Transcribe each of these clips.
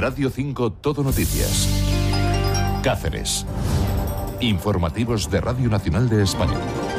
Radio 5 Todo Noticias. Cáceres. Informativos de Radio Nacional de España.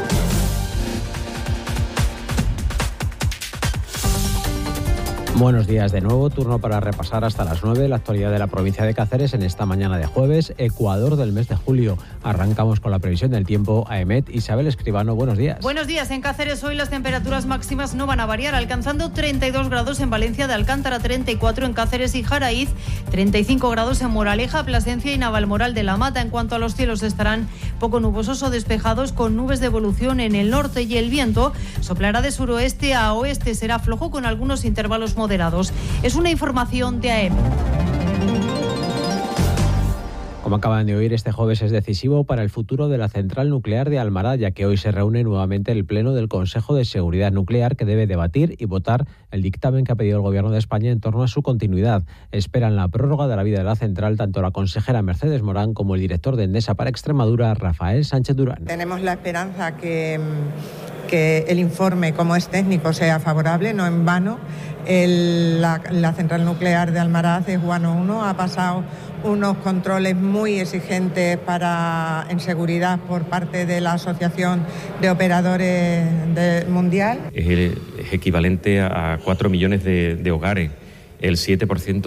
Buenos días de nuevo, turno para repasar hasta las 9 la actualidad de la provincia de Cáceres en esta mañana de jueves, Ecuador del mes de julio. Arrancamos con la previsión del tiempo. AEMET, Isabel Escribano, buenos días. Buenos días. En Cáceres hoy las temperaturas máximas no van a variar, alcanzando 32 grados en Valencia de Alcántara, 34 en Cáceres y Jaraíz, 35 grados en Moraleja, Plasencia y Navalmoral de la Mata. En cuanto a los cielos, estarán poco nubosos o despejados con nubes de evolución en el norte y el viento soplará de suroeste a oeste, será flojo con algunos intervalos moderados. Es una información de AEM. Como acaban de oír, este jueves es decisivo para el futuro de la central nuclear de Almaraz, ya que hoy se reúne nuevamente el Pleno del Consejo de Seguridad Nuclear, que debe debatir y votar el dictamen que ha pedido el Gobierno de España en torno a su continuidad. Esperan la prórroga de la vida de la central tanto la consejera Mercedes Morán como el director de Endesa para Extremadura, Rafael Sánchez Durán. Tenemos la esperanza que el informe, como es técnico, sea favorable, no en vano. La central nuclear de Almaraz es Guano 1, ha pasado unos controles muy exigentes en seguridad por parte de la Asociación de Operadores Mundial. Es equivalente a 4 millones de hogares, el 7%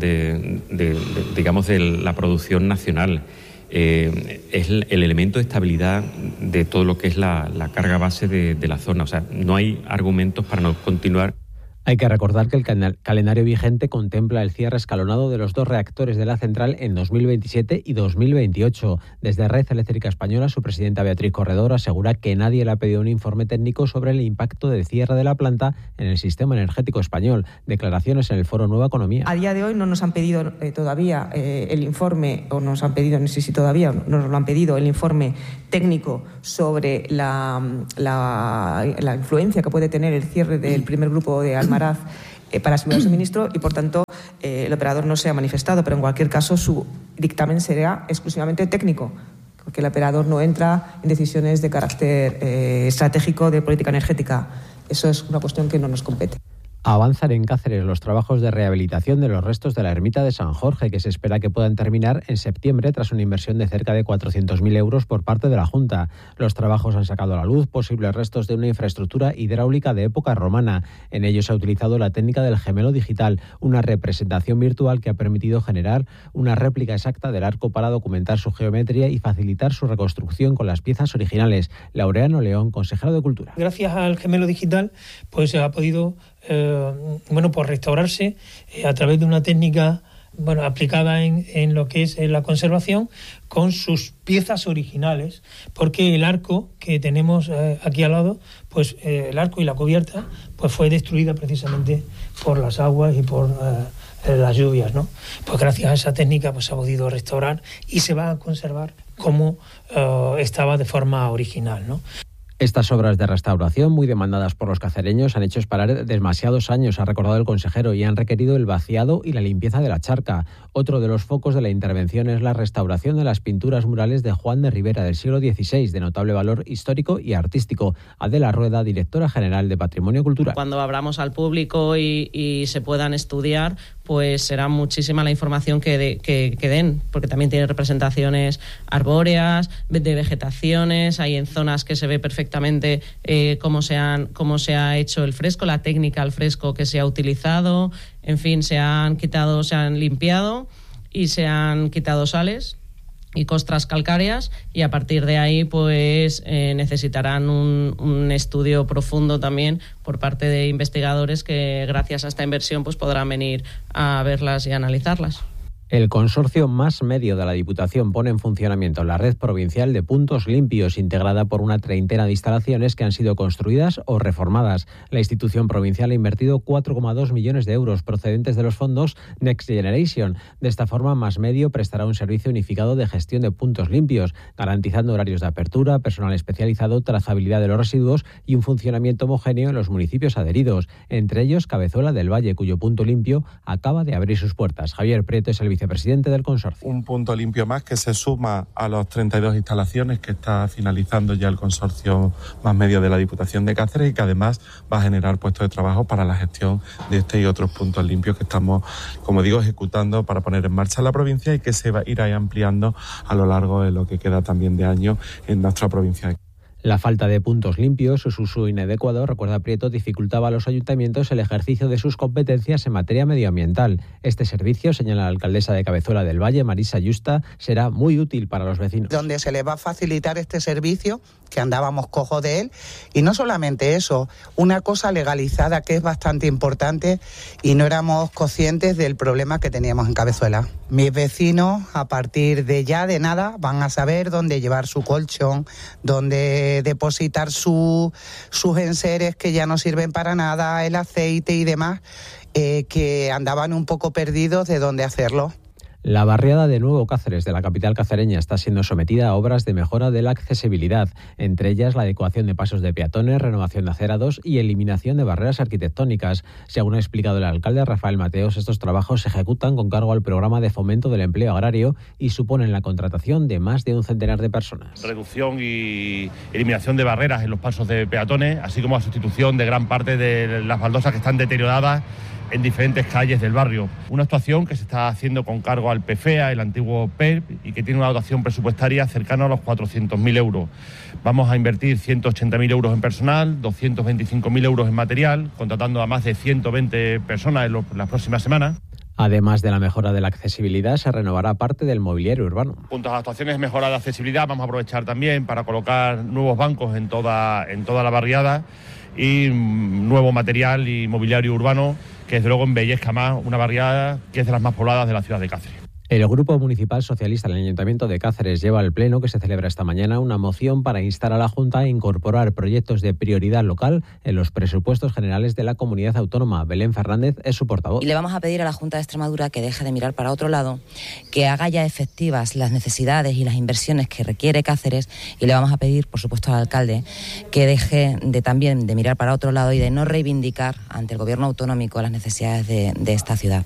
de la producción nacional. Es el elemento de estabilidad de todo lo que es la carga base de la zona. O sea, no hay argumentos para no continuar. Hay que recordar que el calendario vigente contempla el cierre escalonado de los 2 reactores de la central en 2027 y 2028. Desde Red Eléctrica Española, su presidenta Beatriz Corredor asegura que nadie le ha pedido un informe técnico sobre el impacto del cierre de la planta en el sistema energético español. Declaraciones en el Foro Nueva Economía. A día de hoy no nos han pedido todavía el informe, o nos han pedido, no sé si todavía nos lo han pedido, el informe técnico sobre la influencia que puede tener el cierre del primer grupo de Almaraz para asegurar el suministro y, por tanto, el operador no se ha manifestado, pero en cualquier caso su dictamen será exclusivamente técnico, porque el operador no entra en decisiones de carácter estratégico de política energética. Eso es una cuestión que no nos compete. Avanzan en Cáceres los trabajos de rehabilitación de los restos de la ermita de San Jorge, que se espera que puedan terminar en septiembre tras una inversión de cerca de 400.000 euros por parte de la Junta. Los trabajos han sacado a la luz posibles restos de una infraestructura hidráulica de época romana. En ello se ha utilizado la técnica del gemelo digital, una representación virtual que ha permitido generar una réplica exacta del arco para documentar su geometría y facilitar su reconstrucción con las piezas originales. Laureano León, consejero de Cultura. Gracias al gemelo digital, pues se ha podido restaurarse a través de una técnica aplicada en lo que es la conservación con sus piezas originales, porque el arco que tenemos aquí al lado, pues el arco y la cubierta pues fue destruida precisamente por las aguas y por las lluvias, ¿no? Pues gracias a esa técnica pues se ha podido restaurar y se va a conservar como estaba de forma original, ¿no? Estas obras de restauración, muy demandadas por los cacereños, han hecho esperar demasiados años, ha recordado el consejero, y han requerido el vaciado y la limpieza de la charca. Otro de los focos de la intervención es la restauración de las pinturas murales de Juan de Ribera del siglo XVI, de notable valor histórico y artístico. Adela Rueda, directora general de Patrimonio Cultural. Cuando abramos al público y se puedan estudiar, pues será muchísima la información que den, porque también tiene representaciones arbóreas, de vegetaciones, hay en zonas que se ve perfectamente cómo se ha hecho el fresco, la técnica al fresco que se ha utilizado, en fin, se han limpiado y se han quitado sales y costras calcáreas, y a partir de ahí pues necesitarán un estudio profundo también por parte de investigadores que gracias a esta inversión pues podrán venir a verlas y analizarlas. El consorcio Más Medio de la Diputación pone en funcionamiento la red provincial de puntos limpios, integrada por una treintena de instalaciones que han sido construidas o reformadas. La institución provincial ha invertido 4,2 millones de euros procedentes de los fondos Next Generation. De esta forma, Más Medio prestará un servicio unificado de gestión de puntos limpios, garantizando horarios de apertura, personal especializado, trazabilidad de los residuos y un funcionamiento homogéneo en los municipios adheridos, entre ellos Cabezuela del Valle, cuyo punto limpio acaba de abrir sus puertas. Javier Prieto es el vicepresidente del consorcio. Un punto limpio más que se suma a los 32 instalaciones que está finalizando ya el consorcio Más Medio de la Diputación de Cáceres y que además va a generar puestos de trabajo para la gestión de este y otros puntos limpios que estamos, como digo, ejecutando para poner en marcha la provincia y que se va a ir ampliando a lo largo de lo que queda también de año en nuestra provincia. La falta de puntos limpios o su uso inadecuado, recuerda Prieto, dificultaba a los ayuntamientos el ejercicio de sus competencias en materia medioambiental. Este servicio, señala la alcaldesa de Cabezuela del Valle, Marisa Yusta, será muy útil para los vecinos. Donde se les va a facilitar este servicio, que andábamos cojos de él, y no solamente eso, una cosa legalizada que es bastante importante y no éramos conscientes del problema que teníamos en Cabezuela. Mis vecinos, a partir de ya de nada, van a saber dónde llevar su colchón, dónde depositar sus enseres que ya no sirven para nada, el aceite y demás, que andaban un poco perdidos de dónde hacerlo. La barriada de Nuevo Cáceres de la capital cacereña está siendo sometida a obras de mejora de la accesibilidad, entre ellas la adecuación de pasos de peatones, renovación de acerados y eliminación de barreras arquitectónicas. Según ha explicado el alcalde Rafael Mateos, estos trabajos se ejecutan con cargo al programa de fomento del empleo agrario y suponen la contratación de más de un centenar de personas. Reducción y eliminación de barreras en los pasos de peatones, así como la sustitución de gran parte de las baldosas que están deterioradas en diferentes calles del barrio. Una actuación que se está haciendo con cargo al PFEA, el antiguo PERP, y que tiene una dotación presupuestaria cercana a los 400.000 euros. Vamos a invertir 180.000 euros en personal, 225.000 euros en material, contratando a más de 120 personas en las próximas semanas. Además de la mejora de la accesibilidad, se renovará parte del mobiliario urbano. Junto a las actuaciones de mejora de accesibilidad, vamos a aprovechar también para colocar nuevos bancos en toda la barriada y nuevo material y mobiliario urbano que desde luego embellezca más una barriada que es de las más pobladas de la ciudad de Cáceres. El Grupo Municipal Socialista del Ayuntamiento de Cáceres lleva al Pleno, que se celebra esta mañana, una moción para instar a la Junta a incorporar proyectos de prioridad local en los presupuestos generales de la comunidad autónoma. Belén Fernández es su portavoz. Y le vamos a pedir a la Junta de Extremadura que deje de mirar para otro lado, que haga ya efectivas las necesidades y las inversiones que requiere Cáceres, y le vamos a pedir, por supuesto, al alcalde que deje también de mirar para otro lado y de no reivindicar ante el gobierno autonómico las necesidades de esta ciudad.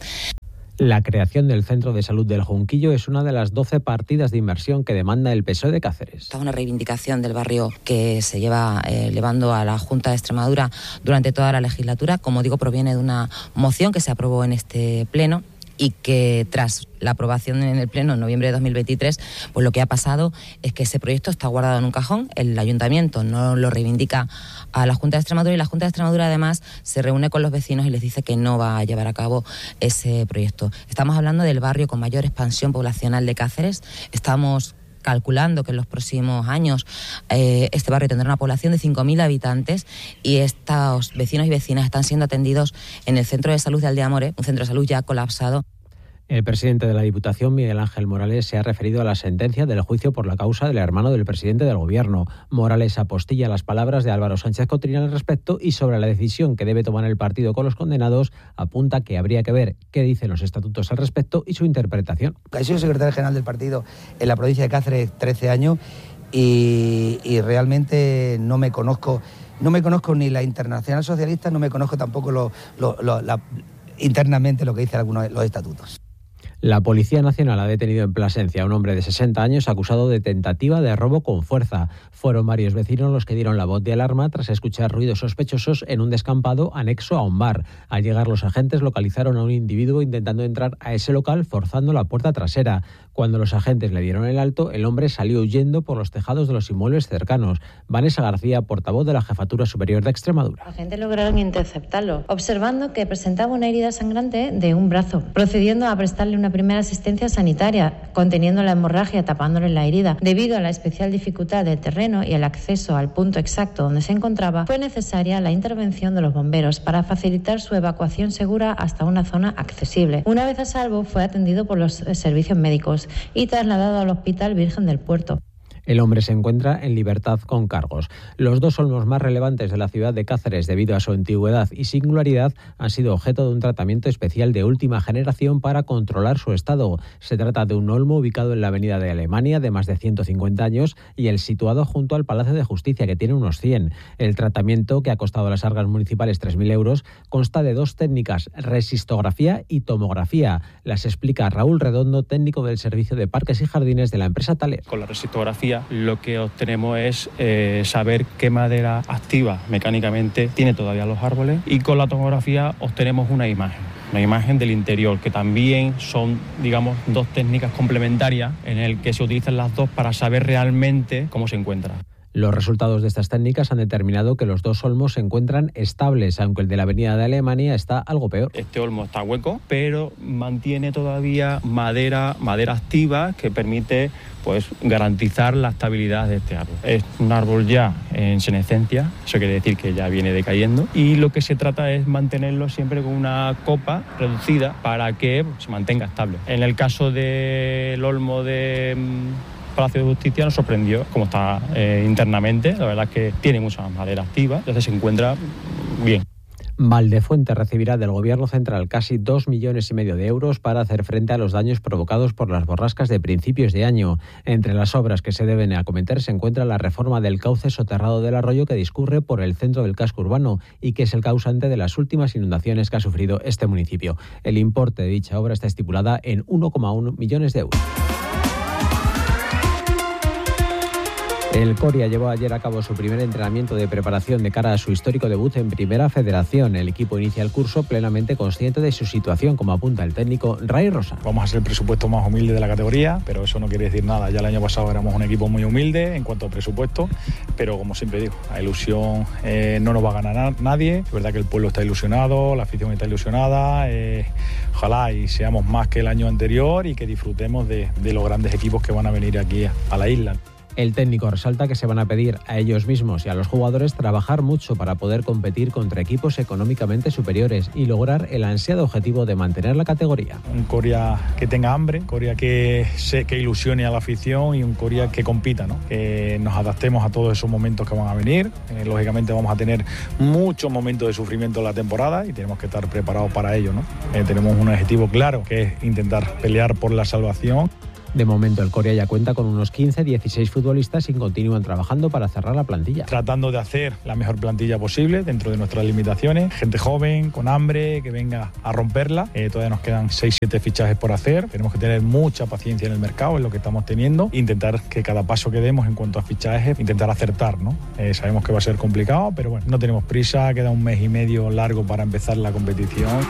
La creación del Centro de Salud del Junquillo es una de las 12 partidas de inversión que demanda el PSOE de Cáceres. Esta es una reivindicación del barrio que se lleva llevando a la Junta de Extremadura durante toda la legislatura. Como digo, proviene de una moción que se aprobó en este pleno y que tras la aprobación en el Pleno en noviembre de 2023, pues lo que ha pasado es que ese proyecto está guardado en un cajón, el Ayuntamiento no lo reivindica a la Junta de Extremadura y la Junta de Extremadura además se reúne con los vecinos y les dice que no va a llevar a cabo ese proyecto. Estamos hablando del barrio con mayor expansión poblacional de Cáceres, estamos calculando que en los próximos años este barrio tendrá una población de 5.000 habitantes y estos vecinos y vecinas están siendo atendidos en el Centro de Salud de Aldeamore, un centro de salud ya colapsado. El presidente de la Diputación, Miguel Ángel Morales, se ha referido a la sentencia del juicio por la causa del hermano del presidente del Gobierno. Morales apostilla las palabras de Álvaro Sánchez Cotrina al respecto y sobre la decisión que debe tomar el partido con los condenados, apunta que habría que ver qué dicen los estatutos al respecto y su interpretación. He sido secretario general del partido en la provincia de Cáceres 13 años y realmente no me conozco ni la Internacional Socialista, no me conozco tampoco internamente lo que dicen algunos los estatutos. La Policía Nacional ha detenido en Plasencia a un hombre de 60 años acusado de tentativa de robo con fuerza. Fueron varios vecinos los que dieron la voz de alarma tras escuchar ruidos sospechosos en un descampado anexo a un bar. Al llegar los agentes localizaron a un individuo intentando entrar a ese local forzando la puerta trasera. Cuando los agentes le dieron el alto, el hombre salió huyendo por los tejados de los inmuebles cercanos. Vanessa García, portavoz de la Jefatura Superior de Extremadura. Los agentes lograron interceptarlo, observando que presentaba una herida sangrante de un brazo, procediendo a prestarle una primera asistencia sanitaria, conteniendo la hemorragia, tapándole la herida. Debido a la especial dificultad del terreno y el acceso al punto exacto donde se encontraba, fue necesaria la intervención de los bomberos para facilitar su evacuación segura hasta una zona accesible. Una vez a salvo, fue atendido por los servicios médicos y trasladado al Hospital Virgen del Puerto. El hombre se encuentra en libertad con cargos. Los dos olmos más relevantes de la ciudad de Cáceres, debido a su antigüedad y singularidad, han sido objeto de un tratamiento especial de última generación para controlar su estado. Se trata de un olmo ubicado en la avenida de Alemania, de más de 150 años, y el situado junto al Palacio de Justicia, que tiene unos 100. El tratamiento, que ha costado a las arcas municipales 3.000 euros, consta de dos técnicas, resistografía y tomografía. Las explica Raúl Redondo, técnico del Servicio de Parques y Jardines de la empresa Taler. Con la resistografía lo que obtenemos es saber qué madera activa mecánicamente tiene todavía los árboles, y con la tomografía obtenemos una imagen del interior, que también son, digamos, dos técnicas complementarias en el que se utilizan las dos para saber realmente cómo se encuentra. Los resultados de estas técnicas han determinado que los dos olmos se encuentran estables, aunque el de la avenida de Alemania está algo peor. Este olmo está hueco, pero mantiene todavía madera activa que permite garantizar la estabilidad de este árbol. Es un árbol ya en senescencia, eso quiere decir que ya viene decayendo, y lo que se trata es mantenerlo siempre con una copa reducida para que se mantenga estable. En el caso del olmo de Palacio de Justicia nos sorprendió cómo está internamente. La verdad es que tiene mucha madera activa, entonces se encuentra bien. Valdefuente recibirá del Gobierno central casi 2,5 millones de euros para hacer frente a los daños provocados por las borrascas de principios de año. Entre las obras que se deben acometer se encuentra la reforma del cauce soterrado del arroyo que discurre por el centro del casco urbano y que es el causante de las últimas inundaciones que ha sufrido este municipio. El importe de dicha obra está estipulada en 1,1 millones de euros. El Coria llevó ayer a cabo su primer entrenamiento de preparación de cara a su histórico debut en Primera Federación. El equipo inicia el curso plenamente consciente de su situación, como apunta el técnico Ray Rosa. Vamos a ser el presupuesto más humilde de la categoría, pero eso no quiere decir nada. Ya el año pasado éramos un equipo muy humilde en cuanto a presupuesto, pero como siempre digo, la ilusión no nos va a ganar nadie. Es verdad que el pueblo está ilusionado, la afición está ilusionada. Ojalá y seamos más que el año anterior y que disfrutemos de los grandes equipos que van a venir aquí a la isla. El técnico resalta que se van a pedir a ellos mismos y a los jugadores trabajar mucho para poder competir contra equipos económicamente superiores y lograr el ansiado objetivo de mantener la categoría. Un Coria que tenga hambre, Coria que ilusione a la afición y un Coria que compita, ¿no? Que nos adaptemos a todos esos momentos que van a venir. Lógicamente vamos a tener muchos momentos de sufrimiento en la temporada y tenemos que estar preparados para ello, ¿no? Tenemos un objetivo claro, que es intentar pelear por la salvación. De momento el Coria ya cuenta con unos 15-16 futbolistas y continúan trabajando para cerrar la plantilla. Tratando de hacer la mejor plantilla posible dentro de nuestras limitaciones. Gente joven, con hambre, que venga a romperla. Todavía nos quedan 6-7 fichajes por hacer. Tenemos que tener mucha paciencia en el mercado, es lo que estamos teniendo. Intentar que cada paso que demos en cuanto a fichajes, intentar acertar, ¿no? Sabemos que va a ser complicado, pero bueno, no tenemos prisa. Queda 1 mes y medio largo para empezar la competición.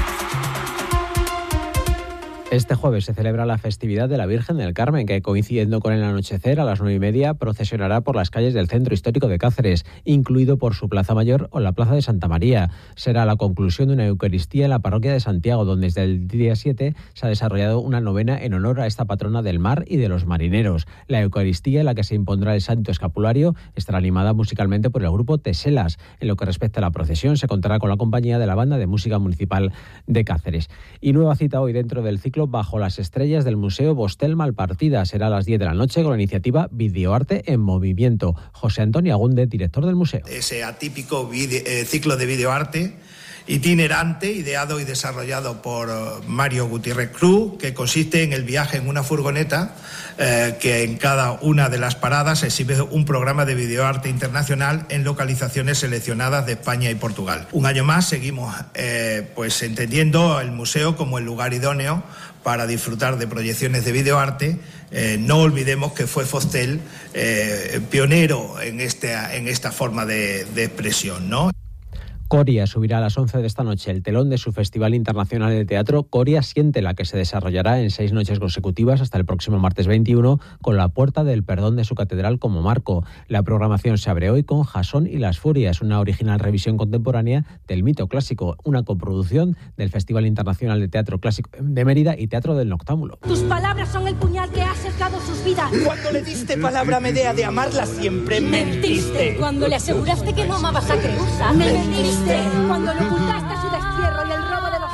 Este jueves se celebra la festividad de la Virgen del Carmen, que coincidiendo con el anochecer a las 9:30 procesionará por las calles del centro histórico de Cáceres, incluido por su Plaza Mayor o la Plaza de Santa María. Será la conclusión de una Eucaristía en la parroquia de Santiago, donde desde el día 7 se ha desarrollado una novena en honor a esta patrona del mar y de los marineros. La Eucaristía, en la que se impondrá el Santo Escapulario, estará animada musicalmente por el grupo Teselas. En lo que respecta a la procesión, se contará con la compañía de la Banda de Música Municipal de Cáceres. Y nueva cita hoy dentro del ciclo Bajo las estrellas del Museo Bostel Malpartida. Será a las 10 de la noche con la iniciativa Videoarte en Movimiento. José Antonio Agúndez, director del museo. Ese atípico ciclo de videoarte itinerante, ideado y desarrollado por Mario Gutiérrez Cruz, que consiste en el viaje en una furgoneta que en cada una de las paradas exhibe un programa de videoarte internacional en localizaciones seleccionadas de España y Portugal. Un año más seguimos entendiendo el museo como el lugar idóneo para disfrutar de proyecciones de videoarte. No olvidemos que fue Bostel pionero en esta forma de expresión, ¿no? Coria subirá a las 11 de esta noche el telón de su Festival Internacional de Teatro Coria Siéntela, que se desarrollará en 6 noches consecutivas hasta el próximo martes 21, con la Puerta del Perdón de su catedral como marco. La programación se abre hoy con Jasón y las Furias, una original revisión contemporánea del mito clásico, una coproducción del Festival Internacional de Teatro Clásico de Mérida y Teatro del Noctámbulo. Tus palabras son el puñal que ha cercado sus vidas. Cuando le diste palabra a Medea de amarla siempre, mentiste. Cuando le aseguraste que no amabas a Creusa, mentiste. Cuando le ocultaste su destierro y el robo de los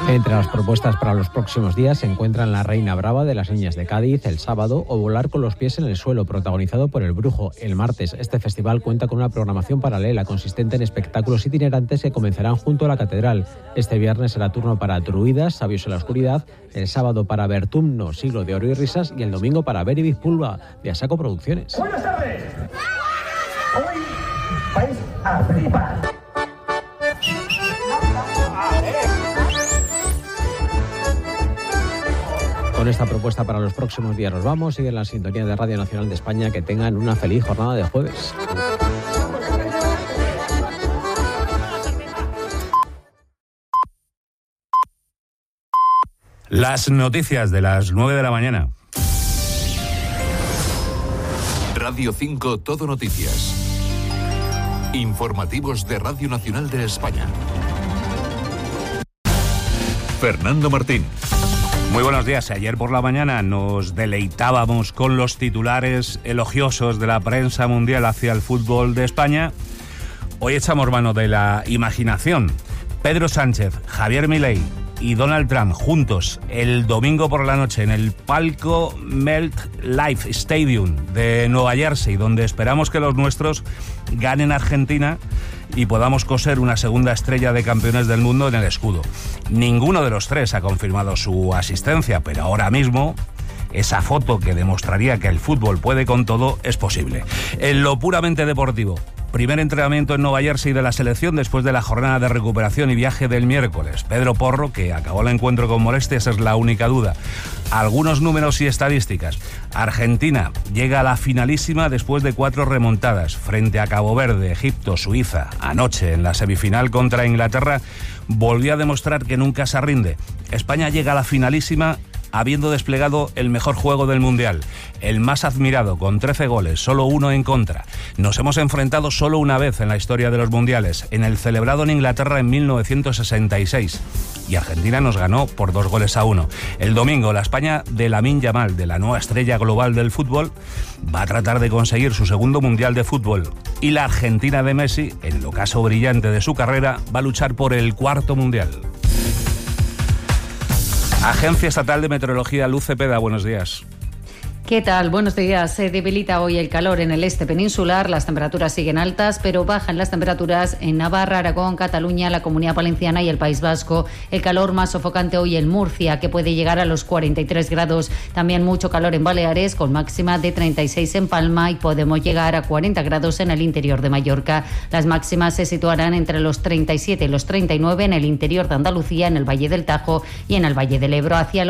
Entre las propuestas para los próximos días se encuentran La Reina Brava de las Niñas de Cádiz el sábado o Volar con los pies en el suelo, protagonizado por El Brujo, el martes. Este festival cuenta con una programación paralela consistente en espectáculos itinerantes que comenzarán junto a la catedral. Este viernes será turno para Druidas, Sabios en la Oscuridad, el sábado para Bertumno, Siglo de Oro y Risas, y el domingo para Beribis Pulva, de Asaco Producciones. Buenas tardes. Hoy vais a flipar. Con esta propuesta para los próximos días nos vamos. Siguen la sintonía de Radio Nacional de España. Que tengan una feliz jornada de jueves. Las noticias de las 9 de la mañana. Radio 5 Todo Noticias. Informativos de Radio Nacional de España. Fernando Martín. Muy buenos días. Ayer por la mañana nos deleitábamos con los titulares elogiosos de la prensa mundial hacia el fútbol de España. Hoy echamos mano de la imaginación. Pedro Sánchez, Javier Milei y Donald Trump juntos el domingo por la noche en el palco MetLife Stadium de Nueva Jersey, donde esperamos que los nuestros ganen Argentina y podamos coser una segunda estrella de campeones del mundo en el escudo. Ninguno de los tres ha confirmado su asistencia, pero ahora mismo esa foto que demostraría que el fútbol puede con todo es posible. En lo puramente deportivo, primer entrenamiento en Nueva Jersey de la selección después de la jornada de recuperación y viaje del miércoles. Pedro Porro, que acabó el encuentro con molestias, es la única duda. Algunos números y estadísticas. Argentina llega a la finalísima después de 4 remontadas frente a Cabo Verde, Egipto, Suiza. Anoche, en la semifinal contra Inglaterra, volvió a demostrar que nunca se rinde. España llega a la finalísima habiendo desplegado el mejor juego del Mundial, el más admirado, con 13 goles, solo 1 en contra. Nos hemos enfrentado solo una vez en la historia de los Mundiales, en el celebrado en Inglaterra en 1966. Y Argentina nos ganó por 2-1. El domingo, la España de Lamine Yamal, de la nueva estrella global del fútbol, va a tratar de conseguir su segundo Mundial de Fútbol. Y la Argentina de Messi, en el ocaso brillante de su carrera, va a luchar por el 4º Mundial. Agencia Estatal de Meteorología, Luz Cepeda, buenos días. ¿Qué tal? Buenos días. Se debilita hoy el calor en el este peninsular. Las temperaturas siguen altas, pero bajan las temperaturas en Navarra, Aragón, Cataluña, la Comunidad Valenciana y el País Vasco. El calor más sofocante hoy en Murcia, que puede llegar a los 43 grados. También mucho calor en Baleares, con máxima de 36 en Palma, y podemos llegar a 40 grados en el interior de Mallorca. Las máximas se situarán entre los 37 y los 39 en el interior de Andalucía, en el Valle del Tajo y en el Valle del Ebro. Hacia